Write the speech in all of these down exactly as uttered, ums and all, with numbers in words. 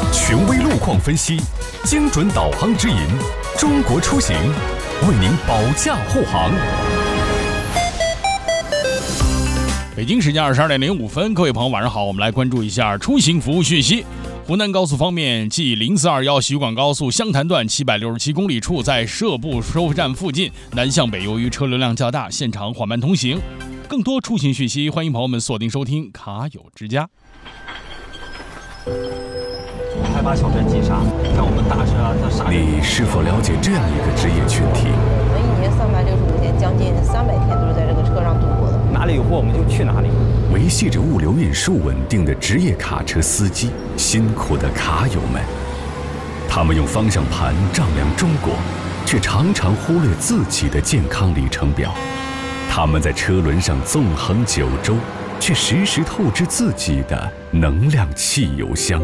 权威路况分析，精准导航指引，中国出行为您保驾护航。 北京时间二十二点零五分，各位朋友晚上好，我们来关注一下出行服务讯息。湖南高速方面，继零四二一徐广高速湘潭段七百六十七公里处，在社部收费站附近南向北，由于车流量较大，现场缓慢通行。更多出行讯息，欢迎朋友们锁定收听卡友之家。 害怕小镇急刹，像我们大车啊，它刹。 你是否了解这样一个职业群体？ 我们一年三百六十五天，将近三百天都是在这个车上度过的。 哪里有货我们就去哪里。 维系着物流运输稳定的职业卡车司机，辛苦的卡友们，他们用方向盘丈量中国，却常常忽略自己的健康里程表。他们在车轮上纵横九州，却时时透支自己的能量汽油箱。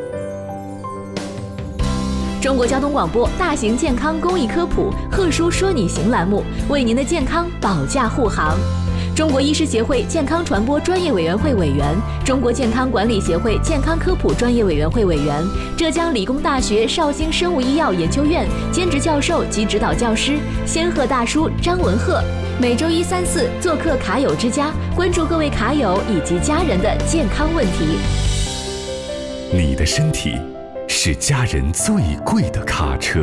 中国交通广播大型健康公益科普贺叔说你行栏目，为您的健康保驾护航。中国医师协会健康传播专业委员会委员，中国健康管理协会健康科普专业委员会委员，浙江理工大学绍兴生物医药研究院兼职教授及指导教师仙鹤大叔张文鹤，每周一三四做客卡友之家，关注各位卡友以及家人的健康问题。 你的身体是家人最贵的卡车。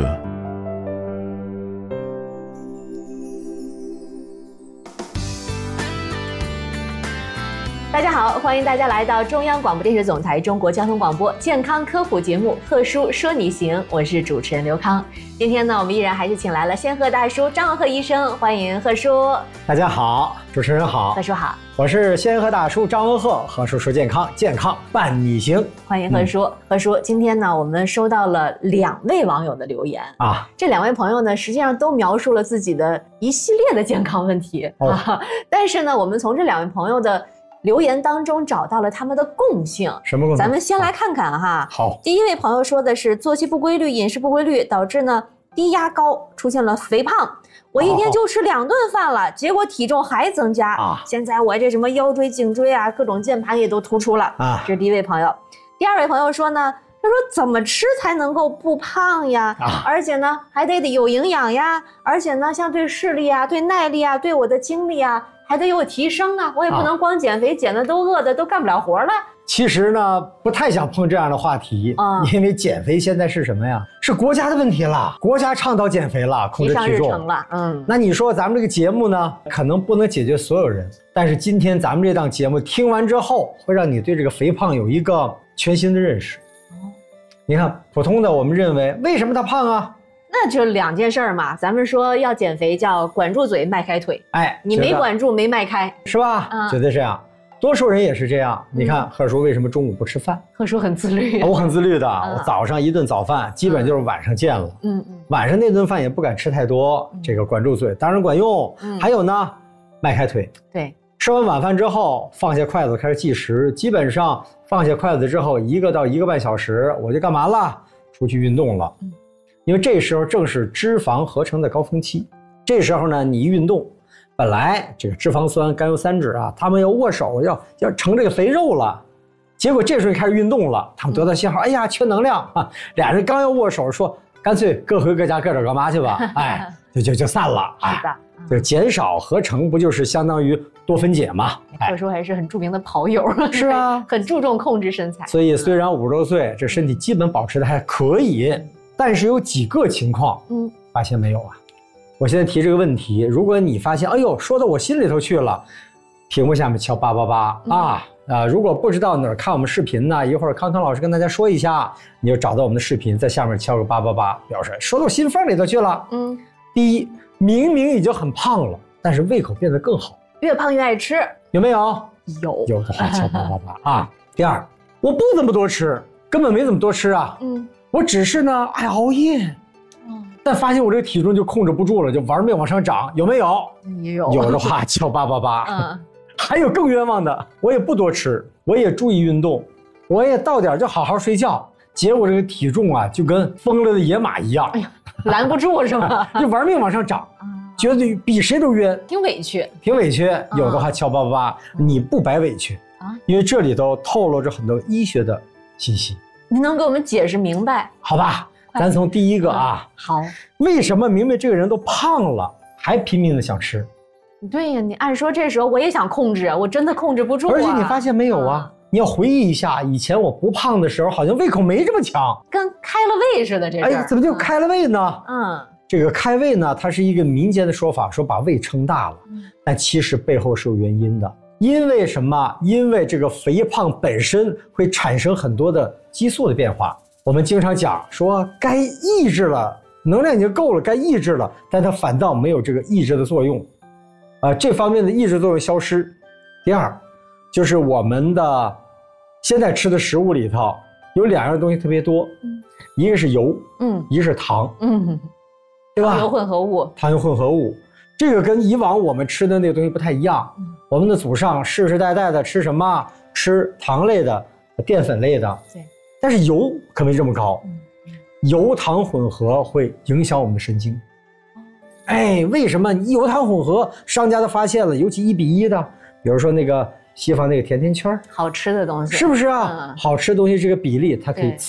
大家好，欢迎大家来到中央广播电视总台中国交通广播健康科普节目《贺叔说你行》，我是主持人刘康。今天呢，我们依然还是请来了仙鹤大叔张文鹤医生，欢迎贺叔。 大家好，主持人好， 贺叔好， 我是仙鹤大叔张文鹤，贺叔说健康，健康伴你行。 欢迎贺叔。嗯、贺叔，今天呢，我们收到了两位网友的留言啊，这两位朋友呢，实际上都描述了自己的一系列的健康问题、哦、啊，但是呢，我们从这两位朋友的留言当中找到了他们的共性。 什么共性？ 咱们先来看看哈。 好， 第一位朋友说的是作息不规律、饮食不规律，导致呢低压高，出现了肥胖。我一天就吃两顿饭了，结果体重还增加啊！现在我这什么腰椎、颈椎啊，各种键盘也都突出了啊！这是第一位朋友。第二位朋友说呢，他说怎么吃才能够不胖呀？啊、而且呢还得得有营养呀，而且呢像对视力啊、对耐力啊、对我的精力啊。还得有提升啊！我也不能光减肥，啊、减的都饿的都干不了活了。 其实呢，不太想碰这样的话题，嗯、因为减肥现在是什么呀？是国家的问题了，国家倡导减肥了，控制体重了。嗯， 那你说咱们这个节目呢，可能不能解决所有人，但是今天咱们这档节目听完之后，会让你对这个肥胖有一个全新的认识。哦，你看，普通的我们认为，为什么他胖啊？ 那就两件事嘛，咱们说要减肥叫管住嘴迈开腿， 哎， 你没管住没迈开， 是吧？嗯，绝对这样，多数人也是这样。嗯、你看贺叔为什么中午不吃饭？ 贺叔很自律、 啊，我很自律的，嗯、我早上一顿早饭，基本就是晚上见了。嗯嗯，晚上那顿饭也不敢吃太多，嗯、这个管住嘴当然管用。嗯，还有呢，迈开腿。 对， 吃完晚饭之后放下筷子开始计时，基本上放下筷子之后一个到一个半小时，我就干嘛了？出去运动了。嗯。因为这时候正是脂肪合成的高峰期，这时候呢，你一运动，本来这个脂肪酸、甘油三酯啊，他们要握手，要要成这个肥肉了，结果这时候开始运动了，他们得到信号，哎呀，缺能量啊，俩人刚要握手，说干脆各回各家各找各妈去吧，哎，就就就散了， 是的， 就减少合成，不就是相当于多分解嘛？ 贺叔还是很著名的跑友， 是啊， 很注重控制身材， 所以虽然五十多岁，这身体基本保持的还可以。但是有几个情况，嗯，发现没有啊？我现在提这个问题，如果你发现，哎呦，说到我心里头去了，屏幕下面敲八八八啊啊！如果不知道哪儿看我们视频呢，一会儿康康老师跟大家说一下，你就找到我们的视频，在下面敲个八八八，表示说到我心缝里头去了。嗯，第一，明明已经很胖了，但是胃口变得更好， 越胖越爱吃， 有没有？ 有， 有的话敲八八八啊。第二，我不怎么多吃，根本没怎么多吃啊。嗯。我只是呢爱熬夜，但发现我这个体重就控制不住了，就玩命往上涨，有没有？ 也有。 有的话敲八八八。嗯，还有更冤枉的，我也不多吃，我也注意运动，我也到点就好好睡觉，结果这个体重啊就跟疯了的野马一样，哎呀， 拦不住是吧？ 就玩命往上涨，觉得比谁都冤， 挺委屈， 挺委屈。有的话敲八八八，你不白委屈啊，因为这里头透露着很多医学的信息。 你能给我们解释明白？ 好吧，咱从第一个啊， 好， 为什么明明这个人都胖了，还拼命的想吃？ 对呀，你按说这时候我也想控制，我真的控制不住啊。 而且你发现没有啊？嗯、你要回忆一下，以前我不胖的时候，好像胃口没这么强， 跟开了胃似的。这事哎，怎么就开了胃呢？ 嗯， 这个开胃呢，它是一个民间的说法，说把胃撑大了，嗯、但其实背后是有原因的。因为什么？因为这个肥胖本身会产生很多的激素的变化。我们经常讲说，该抑制了，能量已经够了，该抑制了，但它反倒没有这个抑制的作用。啊、呃，这方面的抑制作用消失。第二，就是我们的现在吃的食物里头有两样东西特别多，嗯、一个是油，嗯，一个是糖，嗯，对吧？ 糖油混合物， 糖油混合物，这个跟以往我们吃的那个东西不太一样。嗯、我们的祖上世世代代的吃什么？吃糖类的、淀粉类的，对。但是油可没这么高，嗯、油糖混合会影响我们的神经。哎，为什么你油糖混合？商家都发现了，尤其一比一的，比如说那个西方那个甜甜圈， 好吃的东西， 是不是啊？嗯、好吃的东西这个比例，它可以